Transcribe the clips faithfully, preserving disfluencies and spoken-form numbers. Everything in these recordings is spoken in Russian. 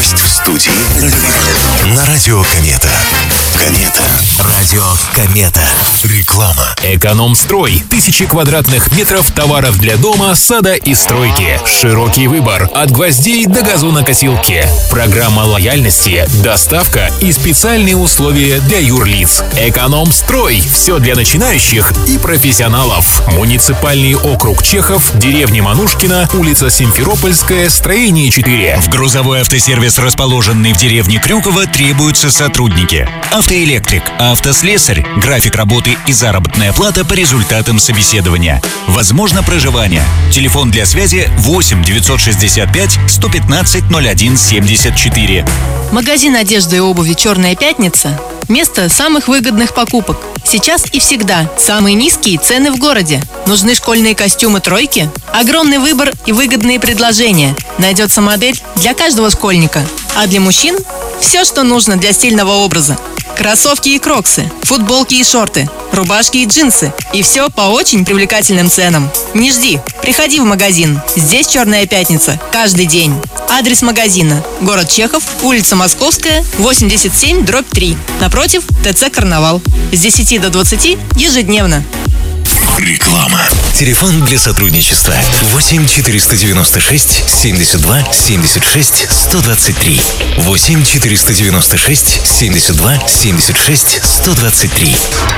Гость в студии на радио Комета. Комета. Радио Комета. Реклама. Экономстрой. Тысячи квадратных метров товаров для дома, сада и стройки. Широкий выбор. От гвоздей до газонокосилки. Программа лояльности, доставка и специальные условия для юрлиц. Экономстрой. Все для начинающих и профессионалов. Муниципальный округ Чехов, деревня Манушкина, улица Симферопольская, строение четыре. В грузовой автосервис, расположенный в деревне Крюково, требуются сотрудники. Автоэлектрик, автослесарь, график работы и заработная плата по результатам собеседования. Возможно проживание. Телефон для связи восемь девятьсот шестьдесят пять сто пятнадцать ноль один семьдесят четыре. Магазин одежды и обуви «Черная пятница» – место самых выгодных покупок. Сейчас и всегда самые низкие цены в городе. Нужны школьные костюмы «тройки»? Огромный выбор и выгодные предложения. Найдется модель для каждого школьника. А для мужчин – все, что нужно для стильного образа. Кроссовки и кроксы, футболки и шорты, рубашки и джинсы. И все по очень привлекательным ценам. Не жди, приходи в магазин. Здесь «Черная пятница» каждый день. Адрес магазина: город Чехов, улица Московская, восемьдесят семь дробь три. Напротив ТЦ «Карнавал». С десяти до двадцати ежедневно. Реклама. Телефон для сотрудничества восемь четыреста девяносто шесть семьдесят два семьдесят шесть сто двадцать три. восемь четыреста девяносто шесть семьдесят два семьдесят шесть сто двадцать три.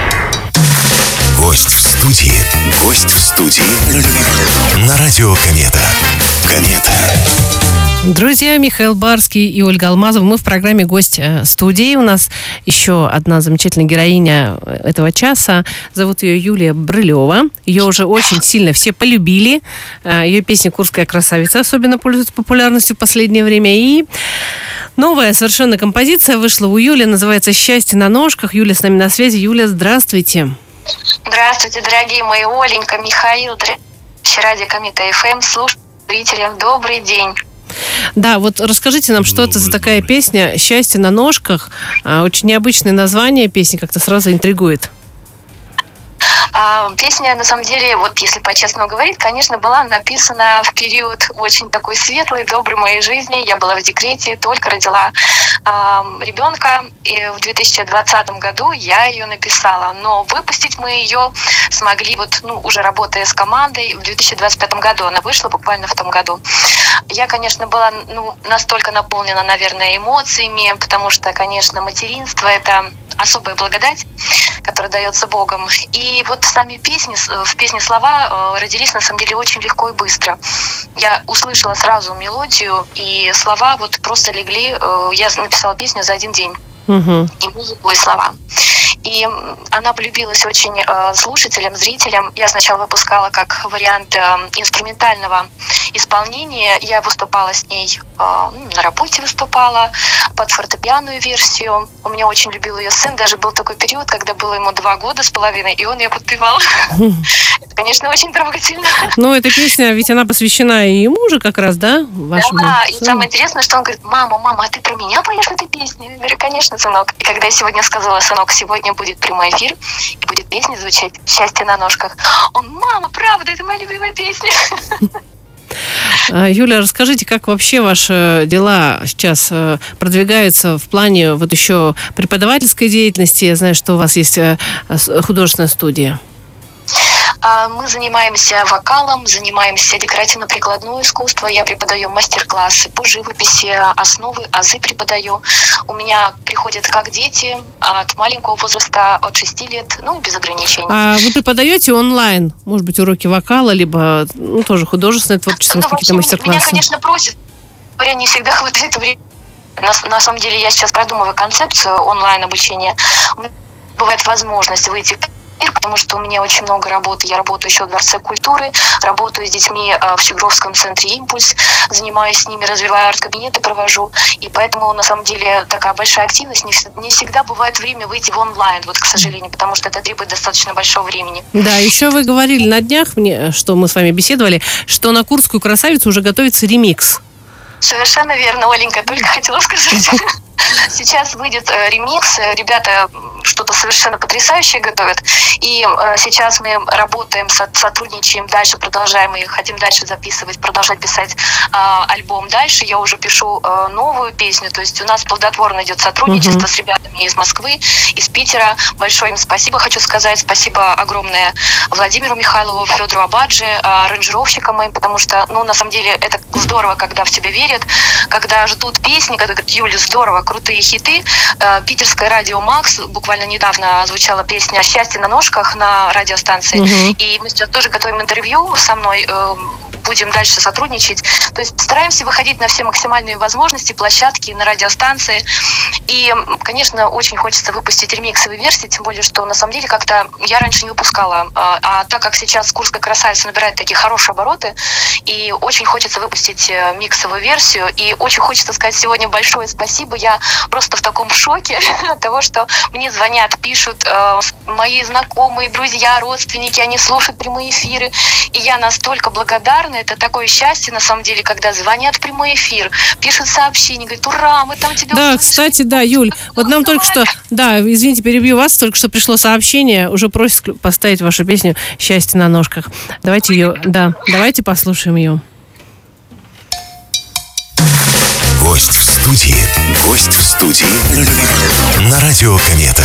Гость в студии. Гость в студии на радио Комета. Комета. Друзья, Михаил Барский и Ольга Алмазова. Мы в программе «Гость студии». У нас еще одна замечательная героиня этого часа. Зовут ее Юлия Брылева. Ее уже очень сильно все полюбили. Ее песня «Курская красавица» особенно пользуется популярностью в последнее время. И новая совершенно композиция вышла у Юли. Называется «Счастье на ножках». Юля с нами на связи. Юля, здравствуйте. Здравствуйте, дорогие мои. Оленька, Михаил, радио Комета эф эм, слушателям, добрый день. Да, вот расскажите нам, что это за такая песня «Счастье на ножках». Очень необычное название песни, как-то сразу интригует. А, песня, на самом деле, вот если по-честному говорить, конечно, была написана в период очень такой светлой, доброй моей жизни. Я была в декрете, только родила а, ребенка, и в две тысячи двадцатом году я ее написала. Но выпустить мы ее смогли, вот, ну, уже работая с командой, в две тысячи двадцать пятом году. Она вышла буквально в том году. Я, конечно, была, ну, настолько наполнена, наверное, эмоциями, потому что, конечно, материнство – это особая благодать, которая дается Богом. И вот сами песни, в песне слова родились, на самом деле, очень легко и быстро. Я услышала сразу мелодию, и слова вот просто легли. Я написала песню за один день. Угу. И музыку, и слова. И она полюбилась очень э, слушателям, зрителям. Я сначала выпускала как вариант э, инструментального исполнения. Я выступала с ней, э, на работе выступала, под фортепианную версию. У меня очень любил ее сын. Даже был такой период, когда было ему два года с половиной, и он ее подпевал. Это, конечно, очень трогательно. Ну, эта песня, ведь она посвящена и ему же как раз, да? Да, и самое интересное, что он говорит: мама, мама, а ты про меня поешь в этой песне? Я говорю: конечно, сынок. И когда я сегодня сказала: сынок, сегодня будет прямой эфир, и будет песня звучать «Счастье на ножках», он: мама, правда, это моя любимая песня. Юля, расскажите, как вообще ваши дела сейчас продвигаются в плане вот еще преподавательской деятельности? Я знаю, что у вас есть художественная студия. Мы занимаемся вокалом, занимаемся декоративно-прикладное искусство. Я преподаю мастер-классы по живописи, основы, азы преподаю. У меня приходят как дети от маленького возраста, от шести лет, ну, без ограничений. А вы преподаете онлайн? Может быть, уроки вокала, либо, ну, тоже художественное творчество, ну, какие-то мастер-классы? Меня, конечно, просят. Говоря, не всегда хватает времени. На, на самом деле, я сейчас продумываю концепцию онлайн-обучения. У меня бывает возможность выйти в потому что у меня очень много работы. Я работаю еще в Дворце культуры, работаю с детьми в Щегровском центре «Импульс», занимаюсь с ними, развиваю арт-кабинеты, провожу. И поэтому, на самом деле, такая большая активность. Не, не всегда бывает время выйти в онлайн, вот, к сожалению, потому что это требует достаточно большого времени. Да, еще вы говорили на днях, мне, что мы с вами беседовали, что на «Курскую красавицу» уже готовится ремикс. Совершенно верно, Оленька, только хотела сказать. Сейчас выйдет э, ремикс. Ребята что-то совершенно потрясающее готовят. И э, сейчас мы работаем, со- сотрудничаем дальше, продолжаем и хотим дальше записывать, продолжать писать э, альбом дальше. Я уже пишу э, новую песню. То есть у нас плодотворно идет сотрудничество uh-huh. с ребятами из Москвы, из Питера. Большое им спасибо хочу сказать. Спасибо огромное Владимиру Михайлову, Федору Абаджи, э, аранжировщикам моим, потому что, ну, на самом деле, это здорово, когда в тебя верят, когда ждут песни, когда говорят: Юля, здорово, крутые хиты. Э, питерское радио «Макс» буквально недавно звучала песня «Счастье на ножках» на радиостанции. Uh-huh. И мы сейчас тоже готовим интервью со мной, э, будем дальше сотрудничать. То есть стараемся выходить на все максимальные возможности, площадки, на радиостанции. И, конечно, очень хочется выпустить ремиксовые версии, тем более, что на самом деле как-то я раньше не выпускала. А, а так как сейчас «Курская красавица» набирает такие хорошие обороты, и очень хочется выпустить миксовую версию. И очень хочется сказать сегодня большое спасибо. Я просто в таком шоке от того, что мне звонят, пишут э, мои знакомые, друзья, родственники, они слушают прямые эфиры. И я настолько благодарна. Это такое счастье, на самом деле, когда звонят в прямой эфир, пишут сообщения, говорят: ура, мы там тебя Да, услышали. кстати, да, Юль, вот нам только что, да, извините, перебью вас, только что пришло сообщение, уже просят поставить вашу песню «Счастье на ножках». Давайте ее, да, давайте послушаем ее. Гость в студии. Гость в студии. На радио «Комета».